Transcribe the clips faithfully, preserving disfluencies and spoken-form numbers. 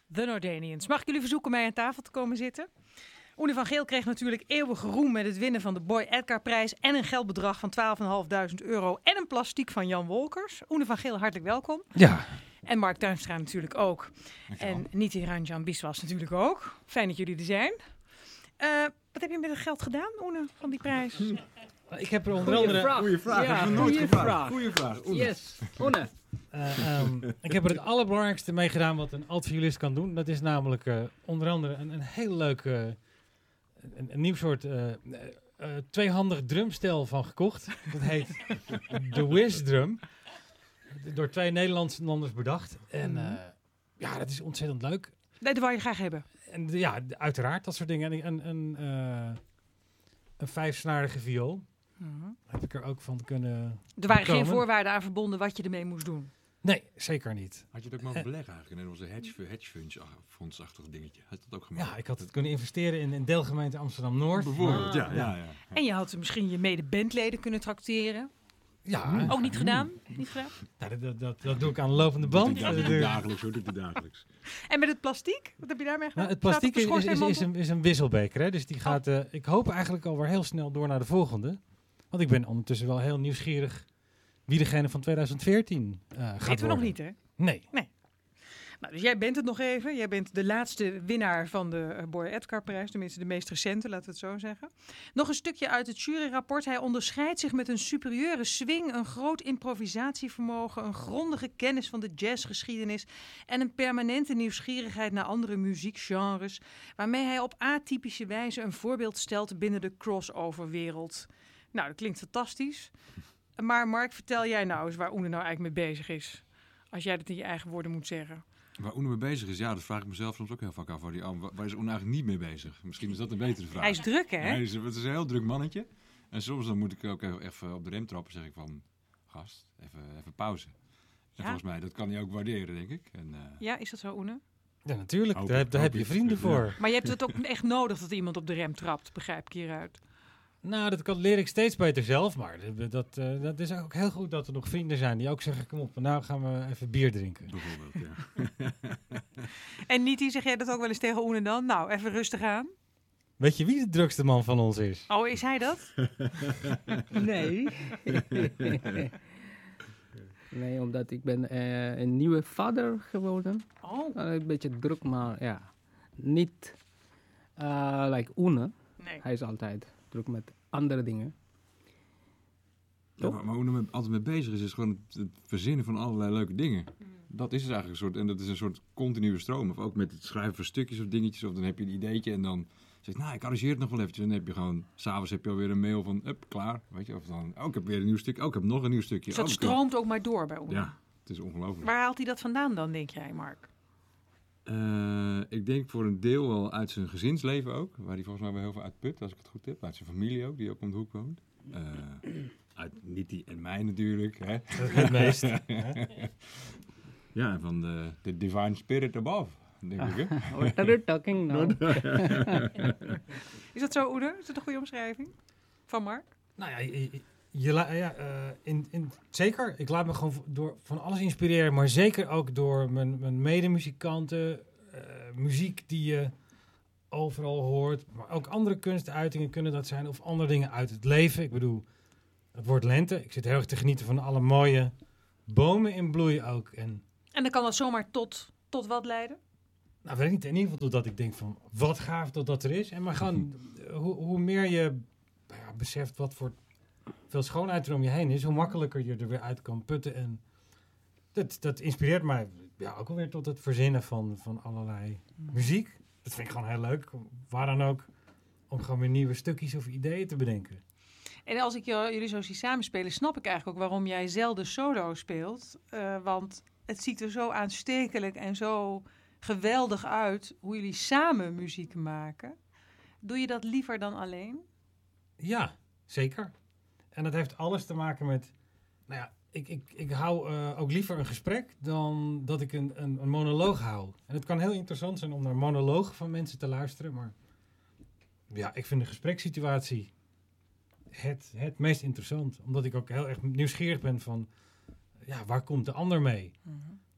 The Nordanians. Mag ik jullie verzoeken mij aan tafel te komen zitten? Oene van Geel kreeg natuurlijk eeuwige roem met het winnen van de Boy Edgar-prijs en een geldbedrag van twaalfduizend vijfhonderd euro en een plastiek van Jan Wolkers. Oene van Geel, hartelijk welkom. Ja. En Mark Tuinstra natuurlijk ook. Dankjewel. En Niti Ranjan Biswas natuurlijk ook. Fijn dat jullie er zijn. Uh, wat heb je met het geld gedaan, Oene, van die prijs? Ik heb er onder andere... Goeie vraag, Ja, heb ik nog nooit goeie gevraagd. vraag. Goeie vraag. Oene. Yes, Oene. Uh, um, ik heb er het allerbelangrijkste mee gedaan wat een altviolist kan doen. Dat is namelijk uh, onder andere een, een heel leuk, uh, een, een nieuw soort uh, uh, uh, tweehandig drumstel van gekocht. Dat heet de Wiz Drum. Door twee Nederlanders bedacht. En uh, ja, dat is ontzettend leuk. Nee, dat wou je graag hebben. En de, ja, de, uiteraard, dat soort dingen. En een, een, uh, een vijfsnarige viool. Uh-huh. Heb ik er ook van kunnen Er waren bekomen. geen voorwaarden aan verbonden wat je ermee moest doen. Nee, zeker niet. Had je het ook mogen beleggen eigenlijk? In onze hedge, hedge funds-achtig dingetje. Had je dat ook gemaakt? Ja, ik had het kunnen investeren in een deelgemeente Amsterdam-Noord. Bijvoorbeeld, ja, Ah, ja, ja. En je had misschien je mede-bandleden kunnen tracteren. Ja. Ook niet gedaan? Niet gedaan? Ja, dat, dat, dat, dat doe ik aan de lopende band. Dat doe ik dagelijks hoor, dat doe ik dagelijks. En met het plastiek? Wat heb je daarmee gedaan? Nou, het plastiek is, Staat op de is, is, is, schoorsteenmantel? een, is een wisselbeker. Hè? Dus die gaat, uh, ik hoop eigenlijk alweer heel snel door naar de volgende. Want ik ben ondertussen wel heel nieuwsgierig wie degene van tweeduizend veertien uh, gaat Weten we worden. nog niet, hè? Nee. Nee. Nou, dus jij bent het nog even. Jij bent de laatste winnaar van de uh, Boy Edgar-prijs. Tenminste, de meest recente, laten we het zo zeggen. Nog een stukje uit het juryrapport. Hij onderscheidt zich met een superieure swing, een groot improvisatievermogen, een grondige kennis van de jazzgeschiedenis en een permanente nieuwsgierigheid naar andere muziekgenres, waarmee hij op atypische wijze een voorbeeld stelt binnen de crossover-wereld. Nou, dat klinkt fantastisch. Maar Mark, vertel jij nou eens waar Oene nou eigenlijk mee bezig is. Als jij dat in je eigen woorden moet zeggen. Waar Oene mee bezig is, ja, dat vraag ik mezelf soms ook heel vaak af. Waar, die, waar, waar is Oene eigenlijk niet mee bezig? Misschien is dat een betere vraag. Hij is druk, hè? Ja, hij is, het is een heel druk mannetje. En soms dan moet ik ook even op de rem trappen. Zeg ik van, gast, even, even pauze. En Ja. volgens mij, dat kan hij ook waarderen, denk ik. En, uh, Ja, is dat zo, Oene? Ja, natuurlijk. Hoop Daar, ik, heb, daar hoop heb je ik. vrienden Ja. voor. Maar je hebt het ook echt nodig dat iemand op de rem trapt, begrijp ik hieruit. Nou, dat kan, leer ik steeds beter zelf. Maar dat, dat, uh, dat is ook heel goed dat er nog vrienden zijn die ook zeggen, kom op, vandaag gaan we even bier drinken. bijvoorbeeld, ja. En Niti, zeg jij dat ook wel eens tegen Oene dan? Nou, even rustig aan. Weet je wie de drukste man van ons is? Oh, is hij dat? Nee. Nee, omdat ik ben uh, een nieuwe vader geworden. Oh, Uh, een beetje druk, maar ja, niet uh, like Oene. nee. Hij is altijd druk met andere dingen. Ja, maar, maar hoe hij altijd mee bezig is, is gewoon het, het verzinnen van allerlei leuke dingen. Dat is het eigenlijk een soort, en dat is een soort continue stroom. Of ook met het schrijven van stukjes of dingetjes, of dan heb je een ideetje en dan zeg je, nou, ik arrangeer het nog wel eventjes. En dan heb je gewoon, s'avonds heb je alweer een mail van, up, klaar, weet je. Of dan, oh, ik heb weer een nieuw stukje, oh, ik heb nog een nieuw stukje. Dus dat oh, ik heb- stroomt ook maar door bij Oene. Ja, het is ongelooflijk. Waar haalt hij dat vandaan dan, denk jij, Mark? Uh, ik denk voor een deel wel uit zijn gezinsleven ook, waar hij volgens mij wel heel veel uit put, als ik het goed heb. Uit zijn familie ook, die ook om de hoek woont. Uh, uit Niti en mij natuurlijk. Hè? Het meest. Ja, van de, de Divine Spirit above, denk ik. Hè? What are you talking now? Is dat zo, Oene? Is dat een goede omschrijving van Mark? Nou ja, je, je la- ja uh, in, in, zeker. Ik laat me gewoon v- door van alles inspireren, maar zeker ook door mijn, mijn medemuzikanten, uh, muziek die je overal hoort, maar ook andere kunstuitingen kunnen dat zijn, of andere dingen uit het leven. Ik bedoel, het wordt lente. Ik zit heel erg te genieten van alle mooie bomen in bloei ook. En En dan kan dat zomaar tot, tot wat leiden? nou, weet ik niet, in ieder geval totdat ik denk van, wat gaaf dat dat er is. En maar gewoon, uh, hoe, hoe meer je ja, beseft wat voor veel schoonheid er om je heen is, hoe makkelijker je er weer uit kan putten. En dat, dat inspireert mij ja, ook alweer tot het verzinnen van, van allerlei muziek. Dat vind ik gewoon heel leuk, waar dan ook, om gewoon weer nieuwe stukjes of ideeën te bedenken. En als ik jou, jullie zo zie samenspelen, snap ik eigenlijk ook waarom jij zelden solo speelt. Uh, want het ziet er zo aanstekelijk en zo geweldig uit hoe jullie samen muziek maken. Doe je dat liever dan alleen? Ja, zeker. En dat heeft alles te maken met, nou ja, ik, ik, ik hou uh, ook liever een gesprek dan dat ik een, een, een monoloog hou. En het kan heel interessant zijn om naar monologen van mensen te luisteren, maar ja, ik vind de gesprekssituatie het, het meest interessant. Omdat ik ook heel erg nieuwsgierig ben van, ja, waar komt de ander mee? Mm-hmm.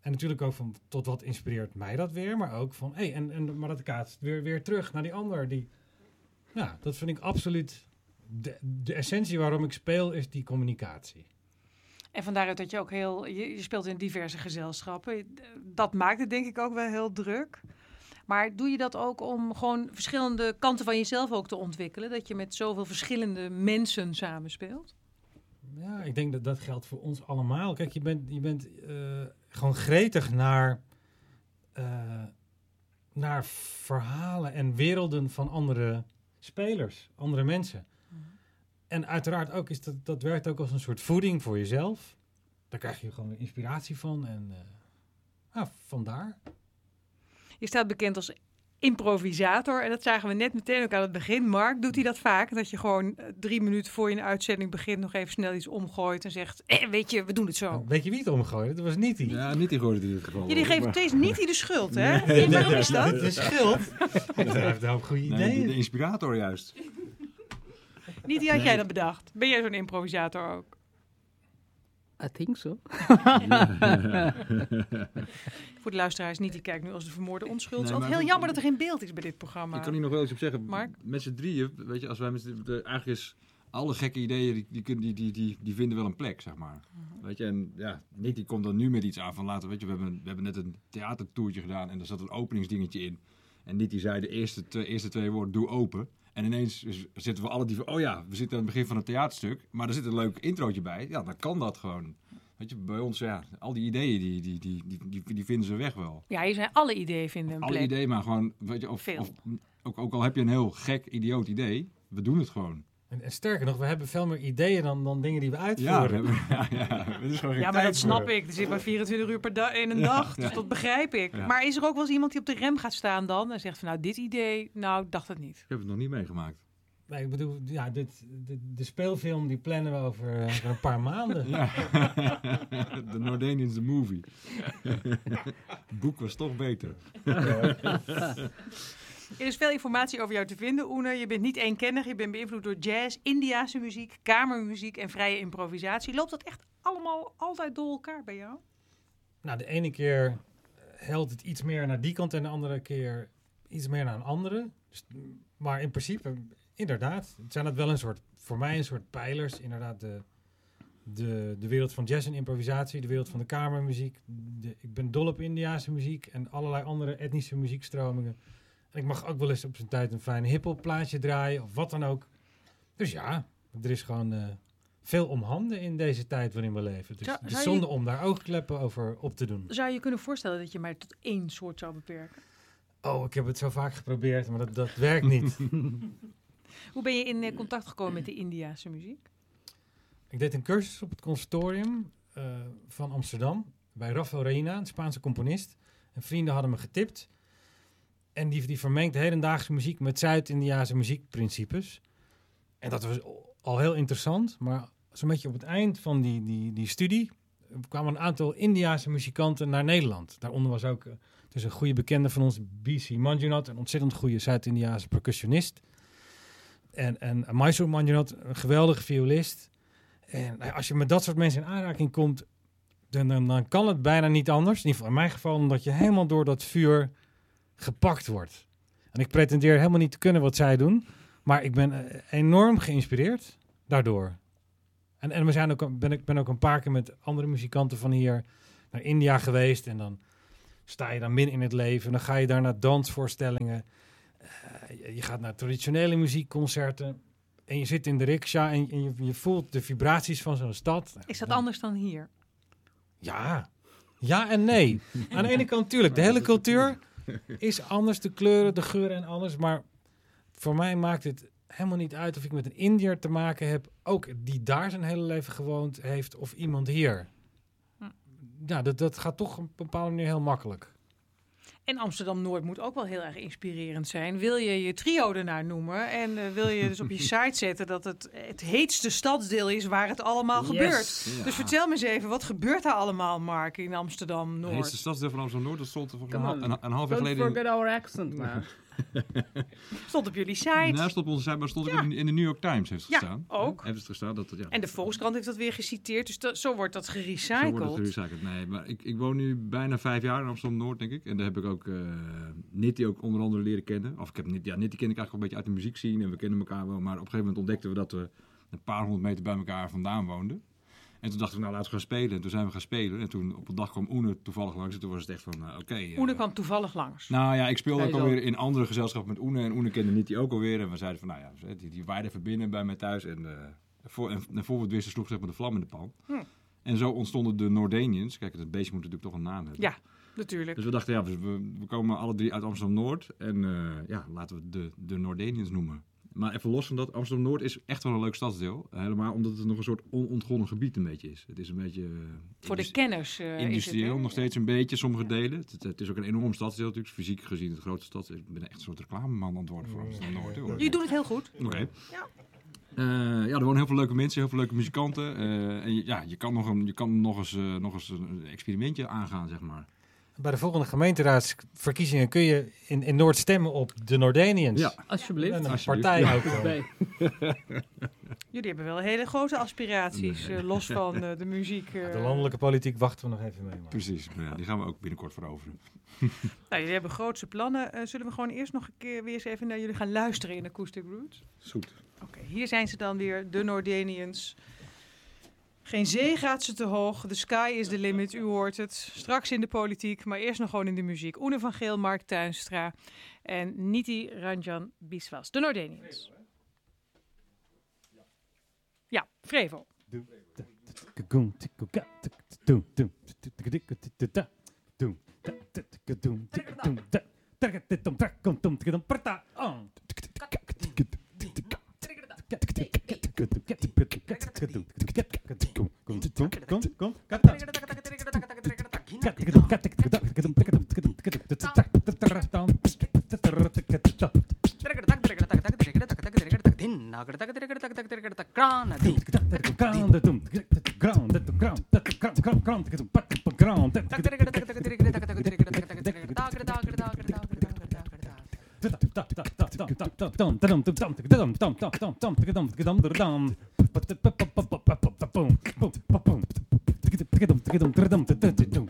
En natuurlijk ook van, tot wat inspireert mij dat weer? Maar ook van, hé, hey, en, en, maar dat kaatst weer, weer terug naar die ander. Die, ja, dat vind ik absoluut... De, de essentie waarom ik speel is die communicatie. En vandaar dat je ook heel... Je, je speelt in diverse gezelschappen. Dat maakt het denk ik ook wel heel druk. Maar doe je dat ook om gewoon verschillende kanten van jezelf ook te ontwikkelen? Dat je met zoveel verschillende mensen samenspeelt? Ja, ik denk dat dat geldt voor ons allemaal. Kijk, je bent, je bent uh, gewoon gretig naar, uh, naar verhalen en werelden van andere spelers, andere mensen. Mm-hmm. En uiteraard ook, is dat, dat werkt ook als een soort voeding voor jezelf. Daar krijg je gewoon inspiratie van en uh, ah, vandaar. Je staat bekend als improvisator en dat zagen we net meteen ook aan het begin. Mark, doet hij dat vaak? Dat je gewoon drie minuten voor je een uitzending begint nog even snel iets omgooit en zegt, eh, weet je, we doen het zo. Nou, weet je wie het omgooide? Dat was Nitti. Ja, Nitti gooide het in dit geval. Jullie geven steeds Nitti de schuld, hè? Nee, nee, waarom nee, is dat? De schuld? Hij heeft een hoop goede nee, ideeën. De, de inspirator juist. Nitti, had nee. jij dat bedacht? Ben jij zo'n improvisator ook? I think so. Voor de luisteraars, niet die kijkt nu als de vermoorde onschuld. Het Nee, is altijd heel jammer dat er geen beeld is bij dit programma. Ik kan hier nog wel iets op zeggen. Mark? Met z'n drieën, weet je, als wij met z'n de, eigenlijk is alle gekke ideeën die, die, die, die, die, die vinden wel een plek, zeg maar. Uh-huh. Weet je, en ja, Nick die komt dan nu met iets aan van laten, weet je, we hebben, we hebben net een theatertoertje gedaan en er zat een openingsdingetje in. En Nick die zei de eerste, twee, eerste twee woorden, doe open. En ineens zitten we alle die van, oh ja, we zitten aan het begin van een theaterstuk, maar er zit een leuk introotje bij. Ja, dan kan dat gewoon. Weet je, bij ons, ja, al die ideeën, die, die, die, die, die, die vinden ze weg wel. Ja, je zei alle ideeën vinden een alle plek. Alle ideeën, maar gewoon, weet je, of, of ook, ook al heb je een heel gek, idioot idee, we doen het gewoon. En, en sterker nog, we hebben veel meer ideeën dan, dan dingen die we uitvoeren. Ja, we hebben, ja, ja, het is gewoon geen ja maar dat snap ik. Er zit maar vierentwintig uur per dag in een ja, dag, dus ja. dat begrijp ik. Ja. Maar is er ook wel eens iemand die op de rem gaat staan dan en zegt van, nou, dit idee, nou, ik dacht het niet. Ik heb het nog niet meegemaakt. Nee, ik bedoel, ja, dit, de, de speelfilm die plannen we over, over een paar maanden. Ja. The Nordanians, the movie. Het boek was toch beter. Er is veel informatie over jou te vinden, Oene. Je bent niet eenkennig, je bent beïnvloed door jazz, Indiase muziek, kamermuziek en vrije improvisatie. Loopt dat echt allemaal altijd door elkaar bij jou? Nou, de ene keer helpt het iets meer naar die kant en de andere keer iets meer naar een andere. Dus, maar in principe... Inderdaad, het zijn dat wel een soort, voor mij een soort pijlers. Inderdaad, de, de, de wereld van jazz en improvisatie, de wereld van de kamermuziek. De, ik ben dol op Indiase muziek en allerlei andere etnische muziekstromingen. En ik mag ook wel eens op zijn tijd een fijn hiphop plaatje draaien of wat dan ook. Dus ja, er is gewoon uh, veel om handen in deze tijd waarin we leven. Dus het is zonde je, om daar oogkleppen over op te doen. Zou je kunnen voorstellen dat je mij tot één soort zou beperken? Oh, ik heb het zo vaak geprobeerd, maar dat, dat werkt niet. Hoe ben je in uh, contact gekomen met de Indiase muziek? Ik deed een cursus op het conservatorium uh, van Amsterdam. Bij Rafael Reina, een Spaanse componist. En vrienden hadden me getipt. En die, die vermengt hedendaagse muziek met Zuid-Indiase muziekprincipes. En dat was al heel interessant. Maar zo'n beetje op het eind van die, die, die studie kwamen een aantal Indiase muzikanten naar Nederland. Daaronder was ook uh, dus een goede bekende van ons, B C Manjunath, een ontzettend goede Zuid-Indiase percussionist. En, en Mysore Manjunath, een geweldige violist. En nou ja, als je met dat soort mensen in aanraking komt, dan, dan, dan kan het bijna niet anders. In ieder geval in mijn geval, omdat je helemaal door dat vuur gepakt wordt. En ik pretendeer helemaal niet te kunnen wat zij doen, maar ik ben uh, enorm geïnspireerd daardoor. En, en we zijn ook, ben ik ben ook een paar keer met andere muzikanten van hier naar India geweest. En dan sta je dan midden in het leven. En dan ga je daar naar dansvoorstellingen. Uh, je, je gaat naar traditionele muziekconcerten. En je zit in de rickshaw en, en je, je voelt de vibraties van zo'n stad. Is dat anders dan hier? Ja. Ja en nee. Aan de ene kant natuurlijk. De hele cultuur is anders. De kleuren, de geuren en alles. Maar voor mij maakt het helemaal niet uit of ik met een Indiër te maken heb. Ook die daar zijn hele leven gewoond heeft. Of iemand hier. Ja, dat, dat gaat toch op een bepaalde manier heel makkelijk. En Amsterdam-Noord moet ook wel heel erg inspirerend zijn. Wil je je trio ernaar noemen en uh, wil je dus op je site zetten dat het het heetste stadsdeel is waar het allemaal yes. gebeurt. Ja. Dus vertel me eens even, wat gebeurt daar allemaal, Mark, in Amsterdam-Noord? Het heetste stadsdeel van Amsterdam-Noord, dat stond er volgens mij een, een half jaar Don't geleden... forget our accent, man. Stond op jullie site. Nou, stond op onze site, maar stond ook Ja. in, in de New York Times heeft het Ja, gestaan. ook. Heeft het gestaan dat, dat, ja. En de Volkskrant heeft dat weer geciteerd. Dus dat- zo wordt dat Zo gerecycled. wordt het gerecycled. Nee, maar ik, ik woon nu bijna vijf jaar in Amsterdam-Noord, denk ik. En daar heb ik ook uh, Nitty ook onder andere leren kennen. Of ik heb Nitty, ja, Nitty ken ik eigenlijk wel een beetje uit de muziek zien. En we kennen elkaar wel. Maar op een gegeven moment ontdekten we dat we een paar honderd meter bij elkaar vandaan woonden. En toen dachten we, nou laten we gaan spelen. En toen zijn we gaan spelen. En toen op een dag kwam Oene toevallig langs. En toen was het echt van, uh, oké. Okay, uh, Oene kwam toevallig langs. Nou ja, ik speelde Hij ook is al- alweer in andere gezelschappen met Oene. En Oene kende Nitty ook alweer. En we zeiden van, nou ja, die, die waaide even binnen bij mij thuis. En, uh, voor, en, en voor we het wisten sloeg zeg maar de vlam in de pan. Hm. En zo ontstonden de Noordenians. Kijk, het beestje moet natuurlijk toch een naam hebben. Ja, natuurlijk. Dus we dachten, ja, we, we komen alle drie uit Amsterdam-Noord. En uh, ja, laten we de, de Noordenians noemen. Maar even los van dat, Amsterdam-Noord is echt wel een leuk stadsdeel. Helemaal omdat het nog een soort onontgonnen gebied een beetje is. Het is een beetje... Uh, Voor de kenners uh, industrieel is het, hè? nog steeds een beetje, sommige delen. Het, het is ook een enorm stadsdeel natuurlijk. Fysiek gezien het grootste stad. Ik ben echt een soort reclameman aan het worden voor Amsterdam-Noord. hoor. Je doet het heel goed. Oké. Ja. Uh, ja, er wonen heel veel leuke mensen, heel veel leuke muzikanten. Uh, en je, ja, je kan nog, een, je kan nog, eens, uh, nog eens een experimentje aangaan, zeg maar. Bij de volgende gemeenteraadsverkiezingen kun je in, in Noord stemmen op de Noordenians. Ja. Alsjeblieft. En een Alsjeblieft. partij Ja. ook wel. Bij. Jullie hebben wel hele grote aspiraties, Nee. uh, los van uh, de muziek. Uh. De landelijke politiek wachten we nog even mee. Maar. Precies, maar ja, die gaan we ook binnenkort veroveren. Nou, jullie hebben grootse plannen. Uh, zullen we gewoon eerst nog een keer weer eens even naar jullie gaan luisteren in Acoustic Roots? Goed. Oké, okay, hier zijn ze dan weer, de Noordenians. Geen zee gaat ze te hoog, the sky is the limit, u hoort het. Straks in de politiek, maar eerst nog gewoon in de muziek. Oene van Geel, Mark Tuinstra en Nitty Ranjan Biswas, de Noordenians. Ja, Frevo. Boom.